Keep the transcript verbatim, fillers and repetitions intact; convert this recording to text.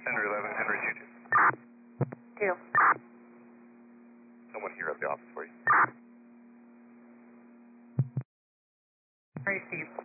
Henry eleven, Henry two two. Two. Someone here at the office for you. Received.